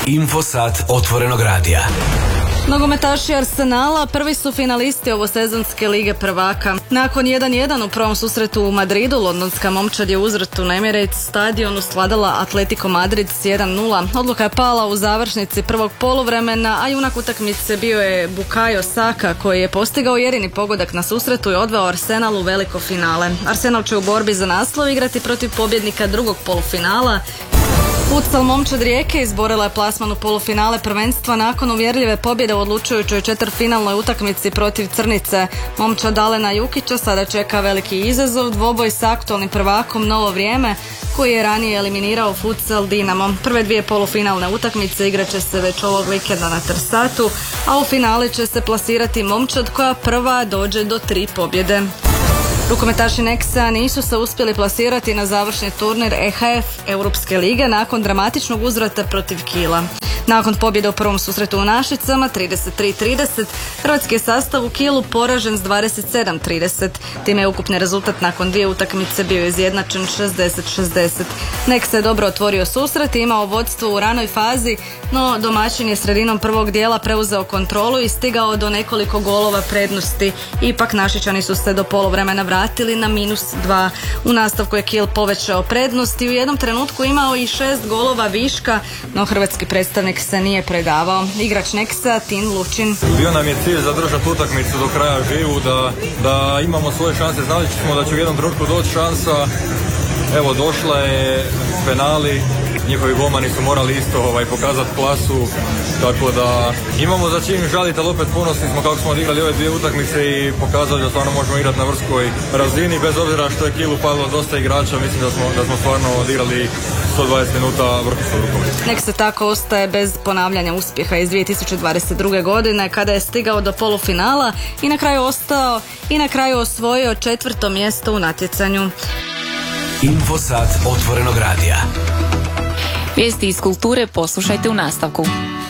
Infosat otvorenog radija. Nogometaši Arsenala prvi su finalisti ovosezonske lige prvaka. Nakon 1-1 u prvom susretu u Madridu, londonska momčad je uzvrat u Emirates stadionu svladala Atletico Madrid s 1-0. Odluka je pala u završnici prvog poluvremena, a junak utakmice bio je Bukayo Saka koji je postigao jedini pogodak na susretu i odveo Arsenal u veliko finale. Arsenal će u borbi za naslov igrati protiv pobjednika drugog polufinala. Futsal momčad Rijeke izborila je plasman u polufinale prvenstva nakon uvjerljive pobjede u odlučujućoj četvrtfinalnoj utakmici protiv Crnice. Momčad Alena Jukića sada čeka veliki izazov, dvoboj s aktualnim prvakom Novo Vrijeme koji je ranije eliminirao Futsal Dinamo. Prve dvije polufinalne utakmice igrat će se već ovog vikenda na Trsatu, a u finale će se plasirati momčad koja prva dođe do 3 pobjede. Rukometaši Nexa nisu se uspjeli plasirati na završni turnir EHF Europske lige nakon dramatičnog uzvrata protiv Kiela. Nakon pobjede u prvom susretu u Našicama 33-30, hrvatski je sastav u Kielu poražen s 27-30. Time je ukupni rezultat nakon dvije utakmice bio izjednačen 60-60. Nexa je dobro otvorio susret i imao vodstvo u ranoj fazi, no domaćin je sredinom prvog dijela preuzeo kontrolu i stigao do nekoliko golova prednosti. Ipak Našičani su se do poluvremena vratili na -2. U nastavku je Kiel povećao prednost i u jednom trenutku imao i 6 golova viška, no hrvatski predstavnik se nije predavao. Igrač Nexa, Tin Lučin. Bio nam je cilj zadržati utakmicu do kraja živu, da imamo svoje šanse. Znali smo da će u jednom trenutku doći šansa. Evo, došla je penali, njihovi golmani su morali isto pokazati klasu, tako da imamo za čim žaliti, ali opet ponosni smo kako smo odigrali ove dvije utakmice i pokazali da stvarno možemo igrati na vrhunskoj razini, bez obzira što je Kielu padlo dosta igrača. Mislim da smo stvarno odigrali 120 minuta vrhunskog rukometa. Nek se tako ostaje bez ponavljanja uspjeha iz 2022. godine kada je stigao do polufinala i na kraju ostao i na kraju osvojio 4. mjesto u natjecanju. Infosat otvorenog radija. Vijesti iz kulture poslušajte u nastavku.